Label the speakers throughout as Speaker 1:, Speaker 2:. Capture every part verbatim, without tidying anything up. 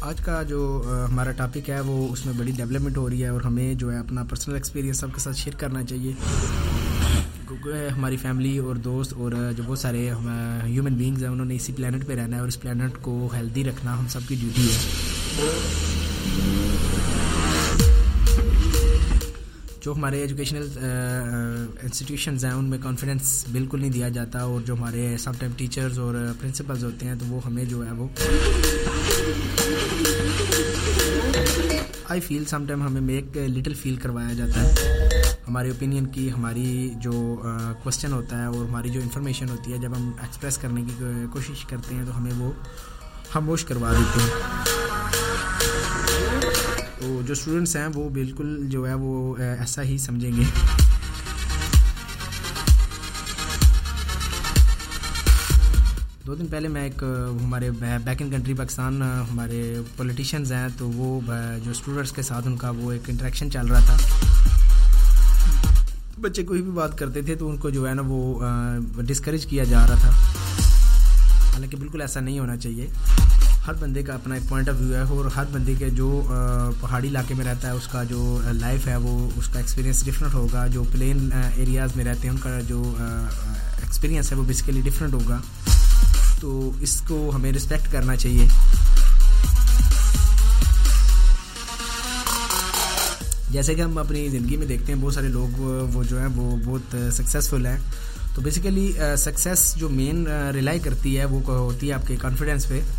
Speaker 1: آج کا جو ہمارا ٹاپک ہے وہ اس میں بڑی ڈیولپمنٹ ہو رہی ہے اور ہمیں جو ہے اپنا پرسنل ایکسپیرینس سب کے ساتھ شیئر کرنا چاہیے، کیونکہ ہماری فیملی اور دوست اور جو بہت سارے ہیومن بینگز ہیں انہوں نے اسی پلانٹ پہ رہنا ہے اور اس پلانٹ کو ہیلدی رکھنا ہم سب کی ڈیوٹی ہے۔ جو ہمارے ایجوکیشنل انسٹیٹیوشنز ہیں ان میں کانفیڈنس بالکل نہیں دیا جاتا، اور جو ہمارے سم ٹائم ٹیچرز اور پرنسپلز ہوتے ہیں تو وہ ہمیں جو ہے وہ آئی فیل سم ٹائم ہمیں میک لٹل فیل کروایا جاتا ہے ہمارے اوپینین کی، ہماری جو کوشچن ہوتا ہے اور ہماری جو انفارمیشن ہوتی ہے جب ہم ایکسپریس کرنے کی کوشش کرتے ہیں تو ہمیں وہ خاموش کروا دیتے ہیں۔ تو جو اسٹوڈنٹس ہیں وہ بالکل جو ہے وہ ایسا ہی سمجھیں گے۔ دو دن پہلے میں ایک ہمارے بیک ان کنٹری پاکستان ہمارے پولیٹیشینز ہیں تو وہ جو اسٹوڈنٹس کے ساتھ ان کا وہ ایک انٹریکشن چل رہا تھا، بچے کوئی بھی بات کرتے تھے تو ان کو جو ہے نا وہ ڈسکریج کیا جا رہا تھا، حالانکہ بالکل ایسا نہیں ہونا چاہیے۔ ہر بندے کا اپنا ایک پوائنٹ آف ویو ہے اور ہر بندے کے جو پہاڑی علاقے میں رہتا ہے اس کا جو لائف ہے وہ اس کا ایکسپیرینس ڈفرینٹ ہوگا، جو پلین ایریاز میں رہتے ہیں ان کا جو ایکسپیرینس ہے وہ بیسیکلی ڈفرینٹ ہوگا، تو اس کو ہمیں رسپیکٹ کرنا چاہیے۔ جیسے کہ ہم اپنی زندگی میں دیکھتے ہیں بہت سارے لوگ وہ جو ہیں وہ بہت سکسیزفل ہیں، تو بیسیکلی سکسیس جو مین ریلائی کرتی ہے وہ ہوتی ہے آپ کے کانفیڈنس پہ۔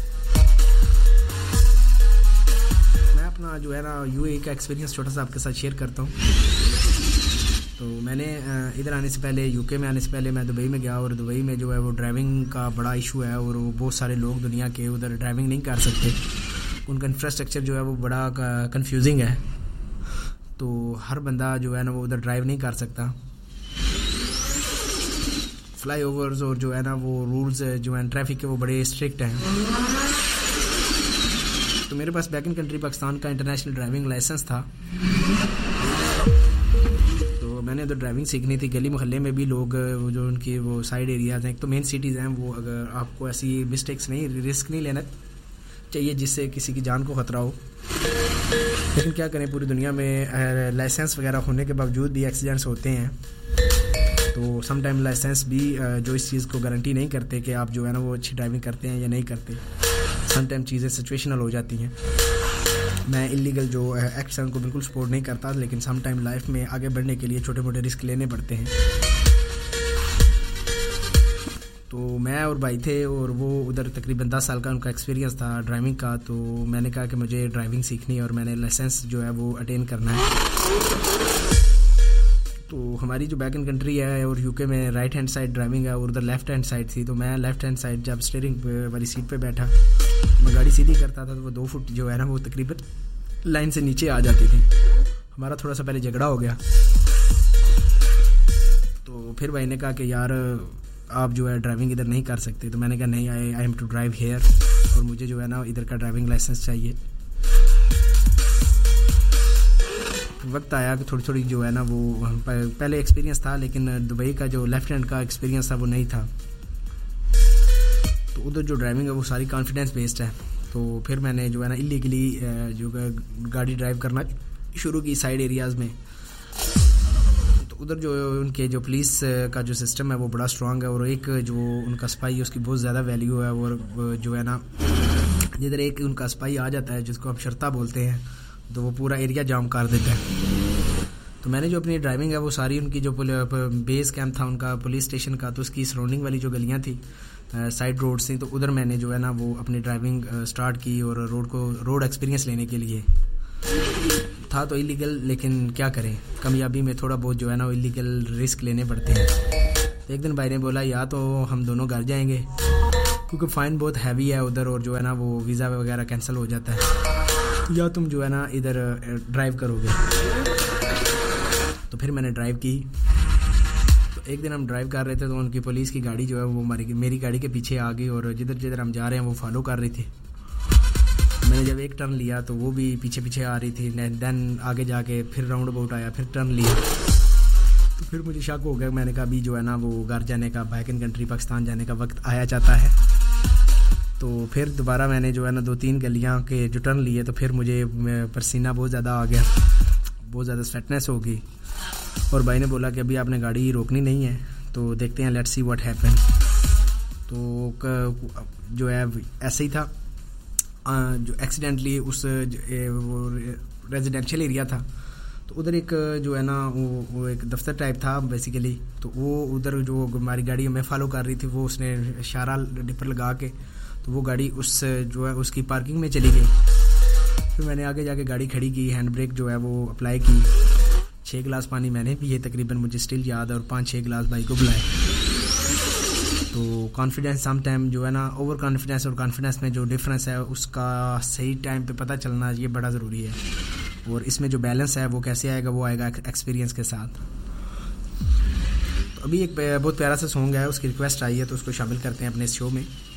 Speaker 1: میں اپنا جو ہے نا یو اے کا ایکسپیرینس چھوٹا سا آپ کے ساتھ شیئر کرتا ہوں۔ تو میں نے ادھر آنے سے پہلے، یو کے میں آنے سے پہلے میں دبئی میں گیا، اور دبئی میں جو ہے وہ ڈرائیونگ کا بڑا ایشو ہے اور وہ بہت سارے لوگ دنیا کے ادھر ڈرائیونگ نہیں کر سکتے، ان کا انفراسٹرکچر جو ہے وہ بڑا کنفیوزنگ ہے، تو ہر بندہ جو ہے نا وہ ادھر ڈرائیو نہیں کر سکتا۔ فلائی اوورز اور جو ہے نا وہ رولز جو ہیں ٹریفک کے وہ بڑے اسٹرکٹ ہیں۔ تو میرے پاس بیک ان کنٹری پاکستان کا انٹرنیشنل ڈرائیونگ لائسنس تھا، تو میں نے ادھر ڈرائیونگ سیکھنی تھی۔ گلی محلے میں بھی لوگ جو ان کی وہ سائڈ ایریاز ہیں، ایک تو مین سٹیز ہیں، وہ اگر آپ کو ایسی مسٹیکس نہیں، رسک نہیں لینا چاہیے جس سے کسی کی جان کو خطرہ ہو، لیکن کیا کریں پوری دنیا میں لائسنس وغیرہ ہونے کے باوجود بھی ایکسیڈنٹس ہوتے ہیں، تو سم ٹائم لائسنس بھی جو اس چیز کو گارنٹی نہیں کرتے کہ آپ جو ہے نا وہ اچھی ڈرائیونگ کرتے ہیں یا نہیں کرتے، سم ٹائم چیزیں سچویشنل ہو جاتی ہیں۔ میں انلیگل جو ایکٹس ہیں ان کو بالکل سپورٹ نہیں کرتا، لیکن سم ٹائم لائف میں آگے بڑھنے کے لیے چھوٹے موٹے رسک لینے پڑتے ہیں۔ تو میں اور بھائی تھے اور وہ ادھر تقریباً دس سال کا ان کا ایکسپیرینس تھا ڈرائیونگ کا، تو میں نے کہا کہ مجھے ڈرائیونگ سیکھنی ہے اور میں نے لائسنس جو ہے وہ اٹین کرنا ہے۔ تو ہماری جو بیک ان کنٹری ہے اور یو کے میں رائٹ ہینڈ سائڈ ڈرائیونگ ہے اور ادھر لیفٹ ہینڈ سائڈ تھی، تو میں لیفٹ ہینڈ سائڈ جب اسٹیئرنگ والی سیٹ پہ بیٹھا میں گاڑی سیدھی کرتا تھا تو وہ دو فٹ جو ہے نا وہ تقریباً لائن سے نیچے آ جاتی تھی۔ ہمارا تھوڑا سا پہلے جھگڑا ہو گیا، تو پھر بھائی نے کہا کہ یار آپ جو ہے ڈرائیونگ ادھر نہیں کر سکتے، تو میں نے کہا نہیں، آئی I am to drive hair, اور مجھے جو ہے نا ادھر کا ڈرائیونگ لائسنس چاہیے۔ وقت آیا کہ تھوڑی تھوڑی جو ہے نا وہ پہلے ایکسپیرینس تھا، لیکن دبئی کا جو لیفٹ ہینڈ کا ایکسپیرینس تھا وہ نہیں تھا، تو ادھر جو ڈرائیونگ ہے وہ ساری کانفیڈنس بیسڈ ہے۔ تو پھر میں نے جو ہے نا انلیگلی جو گاڑی ڈرائیو کرنا شروع کی سائڈ ایریاز میں، تو ادھر جو ان کے جو پولیس کا جو سسٹم ہے وہ بڑا اسٹرانگ ہے، اور ایک جو ان کا سپاہی ہے اس کی بہت زیادہ ویلیو ہے، اور جو ہے نا جدھر ایک ان کا سپاہی آ جاتا ہے جس کو ہم شرطہ بولتے ہیں تو وہ پورا ایریا جام کر دیتا ہے۔ تو میں نے جو اپنی ڈرائیونگ ہے وہ ساری ان کی جو بیس کیمپ تھا ان کا پولیس اسٹیشن کا، تو اس کی سراؤنڈنگ والی جو گلیاں تھیں سائڈ روڈس تھیں، تو ادھر میں نے جو ہے نا وہ اپنی ڈرائیونگ سٹارٹ کی، اور روڈ کو روڈ ایکسپیرینس لینے کے لیے تھا تو انلیگل، لیکن کیا کریں کامیابی میں تھوڑا بہت جو ہے نا وہ انلیگل رسک لینے پڑتے ہیں۔ ایک دن بھائی نے بولا یا تو ہم دونوں گھر جائیں گے کیونکہ فائن بہت ہیوی ہے ادھر، اور جو ہے نا وہ ویزا وغیرہ کینسل ہو جاتا ہے، یا تم جو ہے نا ادھر ڈرائیو کرو گے۔ تو پھر میں نے ڈرائیو کی، تو ایک دن ہم ڈرائیو کر رہے تھے تو ان کی پولیس کی گاڑی جو ہے وہ میری گاڑی کے پیچھے آ گئی، اور جدھر جدھر ہم جا رہے ہیں وہ فالو کر رہی تھی۔ میں نے جب ایک ٹرن لیا تو وہ بھی پیچھے پیچھے آ رہی تھی، دین آگے جا کے پھر راؤنڈ اباؤٹ آیا، پھر ٹرن لیا، تو پھر مجھے شک ہو گیا۔ میں نے کہا ابھی جو ہے نا وہ گھر جانے کا، بیک ان کنٹری پاکستان جانے کا وقت آیا جاتا ہے، تو پھر دوبارہ میں نے جو ہے نا دو تین گلیاں کے جو ٹرن لیے تو پھر مجھے پسینہ بہت زیادہ آ گیا, بہت زیادہ سویٹنس ہو گئی, اور بھائی نے بولا کہ ابھی آپ نے گاڑی روکنی نہیں ہے, تو دیکھتے ہیں, لیٹ سی واٹ ہیپن. تو جو ہے ایسے ہی تھا, جو ایکسیڈنٹلی اس وہ ریزیڈینشیل ایریا تھا, تو ادھر ایک جو ہے نا وہ ایک دفتر ٹائپ تھا بیسیکلی, تو وہ ادھر جو ہماری گاڑی ہمیں فالو کر رہی تھی, وہ اس نے اشارہ ڈپر لگا کے تو وہ گاڑی اس جو ہے اس کی پارکنگ میں چلی گئی. پھر میں نے آگے جا کے گاڑی کھڑی کی, ہینڈ بریک جو ہے وہ اپلائی کی, چھ گلاس پانی میں نے پیے تقریباً, مجھے اسٹل یاد ہے, اور پانچ چھ گلاس بھائی کو بلائے. تو کانفیڈینس سم ٹائم جو ہے نا, اوور کانفیڈینس اور کانفیڈینس میں جو ڈفرینس ہے اس کا صحیح ٹائم پہ پتہ چلنا یہ بڑا ضروری ہے, اور اس میں جو بیلنس ہے وہ کیسے آئے گا, وہ آئے گا ایکسپیرینس کے ساتھ. تو ابھی ایک بہت پیارا سا سانگ ہے, اس کی ریکویسٹ آئی ہے تو اس کو شامل کرتے ہیں اپنے اس شو میں.